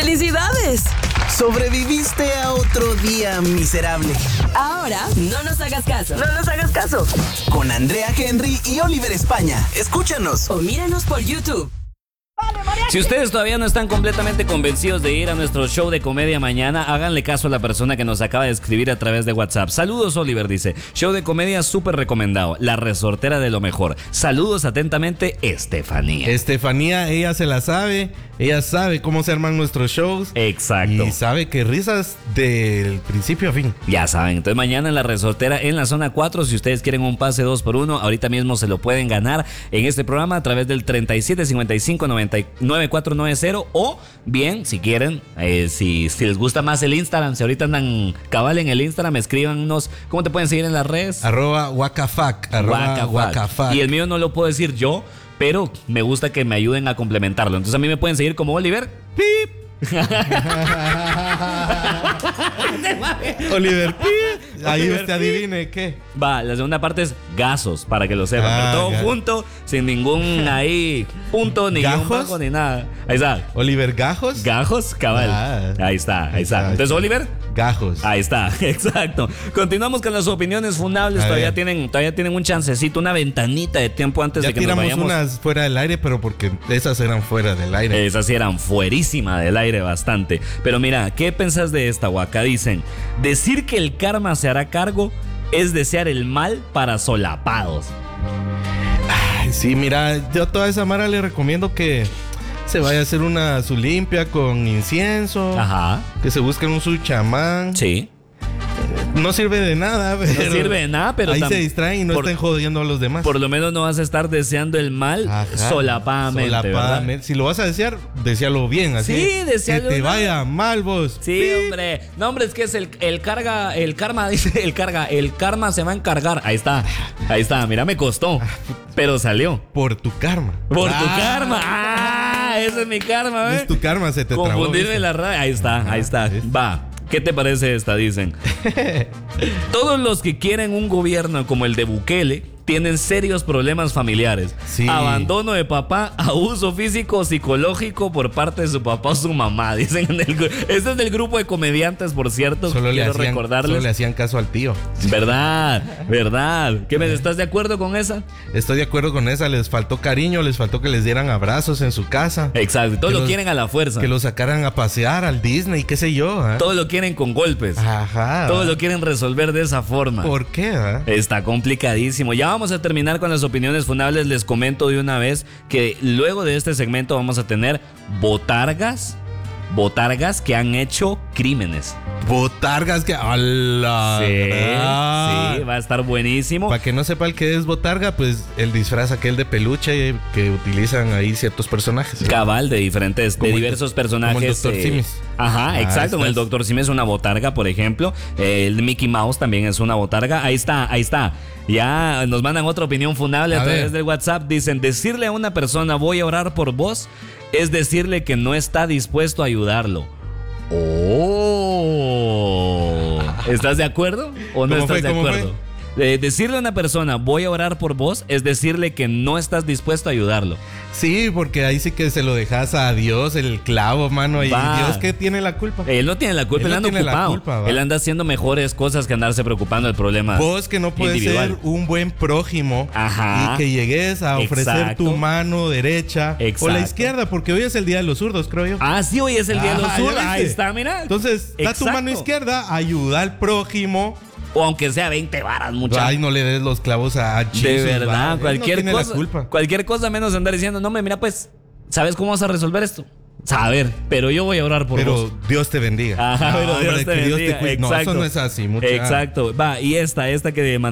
¡Felicidades! Sobreviviste a otro día miserable. Ahora, no nos hagas caso. No nos hagas caso. Con Andrea Henry y Oliver España. Escúchanos. O míranos por YouTube. Si ustedes todavía no están completamente convencidos de ir a nuestro show de comedia mañana, háganle caso a la persona que nos acaba de escribir a través de WhatsApp. Saludos, Oliver, dice. Show de comedia súper recomendado. La resortera de lo mejor. Saludos atentamente, Estefanía. Estefanía, ella se la sabe. Ella sabe cómo se arman nuestros shows. Exacto. Y sabe que risas del principio a fin. Ya saben, entonces mañana en la resortera en la zona 4, si ustedes quieren un pase 2x1, ahorita mismo se lo pueden ganar en este programa a través del 37559490, o bien, si quieren, si les gusta más el Instagram, si ahorita andan cabal en el Instagram, escríbanos. ¿Cómo te pueden seguir en las redes? @wakafac. Y el mío no lo puedo decir yo, pero me gusta que me ayuden a complementarlo. Entonces a mí me pueden seguir como Oliver. ¡Pip! Oliver Pip. Ahí usted adivine qué. Va, la segunda parte es Gazos, para que lo sepan. Pero todo junto, sin ningún ahí punto, ni guión bajo, ni nada. Ahí está. Oliver Gajos. Gajos, cabal. Ahí está. Entonces, Oliver Gajos. Ahí está, exacto. Continuamos con las opiniones fundables. Todavía tienen un chancecito, una ventanita de tiempo antes de que nos vayamos. Ya tiramos unas fuera del aire, pero porque esas eran fuera del aire. Esas sí eran fuerísima del aire bastante. Pero mira, ¿qué pensás de esta, Waka? Dicen, decir que el karma se hará cargo es desear el mal para solapados. Ay, sí, mira, yo a toda esa mara le recomiendo que se vaya a hacer su limpia con incienso. Ajá. Que se busquen un su chamán. Sí. No sirve de nada, pero ahí se distraen y no estén jodiendo a los demás. Por lo menos no vas a estar deseando el mal solapadamente. Si lo vas a desear, desealo bien, así. Sí, desealo. Que te vaya mal, vos. Sí, hombre. No, hombre, es que es el karma, dice el karma se va a encargar. Ahí está, mira, me costó, pero salió. Por tu karma. Tu karma. Ese es mi karma, ¿ves? Es tu karma, se te trabó. Confundirme la radio. Ahí está. Va. ¿Qué te parece esta? Dicen. Todos los que quieren un gobierno como el de Bukele tienen serios problemas familiares. Sí. Abandono de papá, abuso físico o psicológico por parte de su papá o su mamá. Dicen este es del grupo de comediantes, por cierto. Solo le hacían caso al tío. ¿Verdad? ¿Estás de acuerdo con esa? Estoy de acuerdo con esa. Les faltó cariño, les faltó que les dieran abrazos en su casa. Exacto. Todo lo quieren a la fuerza. Que lo sacaran a pasear al Disney, qué sé yo. Todo lo quieren con golpes. Ajá. Todo lo quieren resolver de esa forma. ¿Por qué? Está complicadísimo. Ya vamos a terminar con las opiniones funables. Les comento de una vez que luego de este segmento vamos a tener botargas que han hecho crímenes. Botargas que... ¡Hala! Sí, va a estar buenísimo. Para que no sepa el que es botarga, pues el disfraz aquel de peluche que utilizan ahí ciertos personajes. Cabal, de diversos personajes. Como el Dr. Simis. Ajá, exacto. Como el Dr. Simis es una botarga, por ejemplo. El Mickey Mouse también es una botarga. Ahí está. Ya nos mandan otra opinión funable a través del WhatsApp. Dicen, decirle a una persona voy a orar por vos es decirle que no está dispuesto a ayudarlo. ¿Estás de acuerdo o no estás de acuerdo? Decirle a una persona voy a orar por vos es decirle que no estás dispuesto a ayudarlo. Sí, porque ahí sí que se lo dejas a Dios, el clavo, mano. Y Dios, ¿qué tiene la culpa? Él no tiene la culpa, él anda ocupado. Él anda haciendo mejores cosas que andarse preocupando del problema. Vos que no puedes ser un buen prójimo. Ajá. Y que llegues a ofrecer tu mano derecha o la izquierda, porque hoy es el día de los zurdos, creo yo. Sí, hoy es el día de los zurdos. Ahí está, mira. Entonces, da tu mano izquierda, ayuda al prójimo. O aunque sea 20 varas, muchachos. Ay, no le des los clavos a Jesus. De verdad, cualquier cosa menos andar diciendo, no, mira, pues, ¿sabes cómo vas a resolver esto? Saber, pero yo voy a orar por vos. Pero Dios te bendiga. Pero Dios te bendiga. No, eso no es así, muchacho. Exacto. Va, y esta que